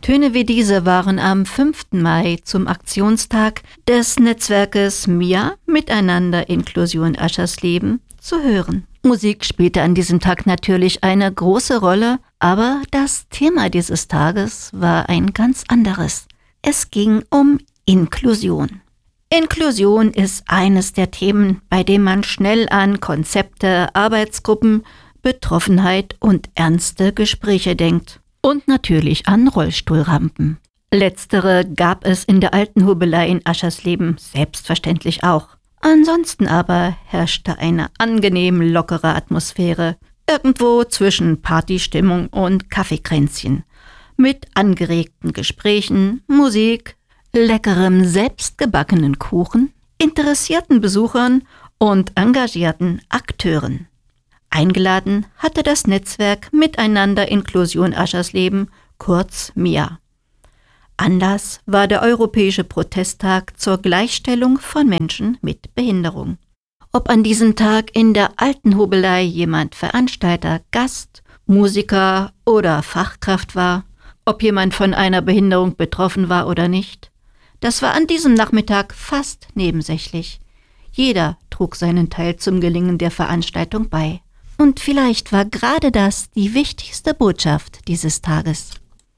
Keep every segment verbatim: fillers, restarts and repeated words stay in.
Töne wie diese waren am fünften Mai zum Aktionstag des Netzwerkes M I A Miteinander Inklusion Aschersleben zu hören. Musik spielte an diesem Tag natürlich eine große Rolle, aber das Thema dieses Tages war ein ganz anderes. Es ging um Inklusion. Inklusion ist eines der Themen, bei dem man schnell an Konzepte, Arbeitsgruppen, Betroffenheit und ernste Gespräche denkt. Und natürlich an Rollstuhlrampen. Letztere gab es in der alten Hobelei in Aschersleben selbstverständlich auch. Ansonsten aber herrschte eine angenehm lockere Atmosphäre, irgendwo zwischen Partystimmung und Kaffeekränzchen, mit angeregten Gesprächen, Musik, leckerem selbstgebackenen Kuchen, interessierten Besuchern und engagierten Akteuren. Eingeladen hatte das Netzwerk Miteinander Inklusion Aschersleben, kurz M I A. Anlass war der Europäische Protesttag zur Gleichstellung von Menschen mit Behinderung. Ob an diesem Tag in der alten Hobelei jemand Veranstalter, Gast, Musiker oder Fachkraft war, ob jemand von einer Behinderung betroffen war oder nicht, das war an diesem Nachmittag fast nebensächlich. Jeder trug seinen Teil zum Gelingen der Veranstaltung bei. Und vielleicht war gerade das die wichtigste Botschaft dieses Tages.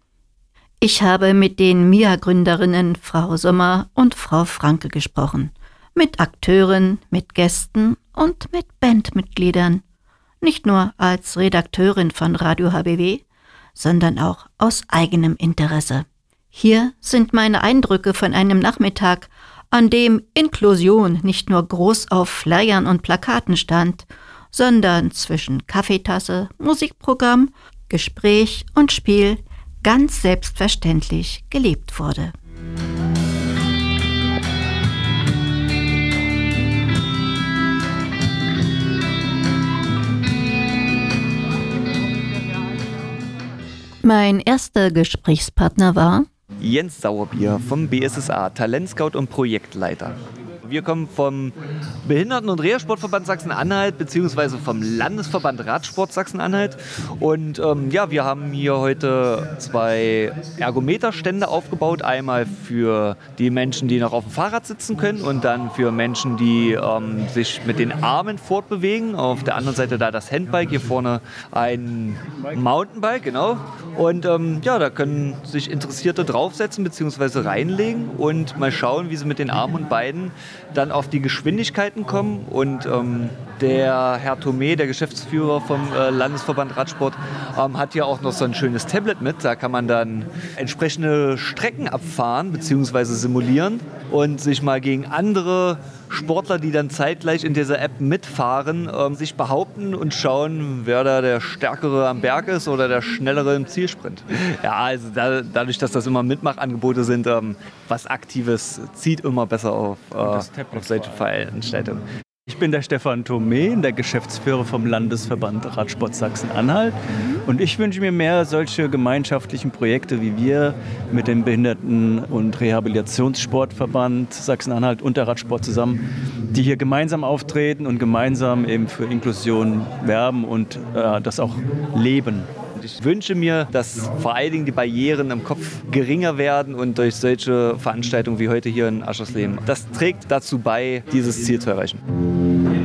Ich habe mit den M I A-Gründerinnen Frau Sommer und Frau Franke gesprochen. Mit Akteuren, mit Gästen und mit Bandmitgliedern. Nicht nur als Redakteurin von Radio H B W, sondern auch aus eigenem Interesse. Hier sind meine Eindrücke von einem Nachmittag, an dem Inklusion nicht nur groß auf Flyern und Plakaten stand, sondern zwischen Kaffeetasse, Musikprogramm, Gespräch und Spiel ganz selbstverständlich gelebt wurde. Mein erster Gesprächspartner war Jens Sauerbier vom B S S A, Talentscout und Projektleiter. Wir kommen vom Behinderten- und Reha-Sportverband Sachsen-Anhalt beziehungsweise vom Landesverband Radsport Sachsen-Anhalt. Und ähm, ja, wir haben hier heute zwei Ergometerstände aufgebaut. Einmal für die Menschen, die noch auf dem Fahrrad sitzen können und dann für Menschen, die ähm, sich mit den Armen fortbewegen. Auf der anderen Seite da das Handbike, hier vorne ein Mountainbike, genau. Und ähm, ja, da können sich Interessierte draufsetzen bzw. reinlegen und mal schauen, wie sie mit den Armen und Beinen dann auf die Geschwindigkeiten kommen. Und ähm, der Herr Thomé, der Geschäftsführer vom äh, Landesverband Radsport, ähm, hat ja auch noch so ein schönes Tablet mit. Da kann man dann entsprechende Strecken abfahren bzw. simulieren und sich mal gegen andere Sportler, die dann zeitgleich in dieser App mitfahren, ähm, sich behaupten und schauen, wer da der Stärkere am Berg ist oder der Schnellere im Zielsprint. Ja, also da, dadurch, dass das immer Mitmachangebote sind, ähm, was Aktives zieht immer besser auf, äh, auf solche Veranstaltungen. Ich bin der Stefan Thomé, der Geschäftsführer vom Landesverband Radsport Sachsen-Anhalt. Und ich wünsche mir mehr solche gemeinschaftlichen Projekte wie wir mit dem Behinderten- und Rehabilitationssportverband Sachsen-Anhalt und der Radsport zusammen, die hier gemeinsam auftreten und gemeinsam eben für Inklusion werben und äh, das auch leben. Ich wünsche mir, dass vor allen Dingen die Barrieren im Kopf geringer werden und durch solche Veranstaltungen wie heute hier in Aschersleben, das trägt dazu bei, dieses Ziel zu erreichen.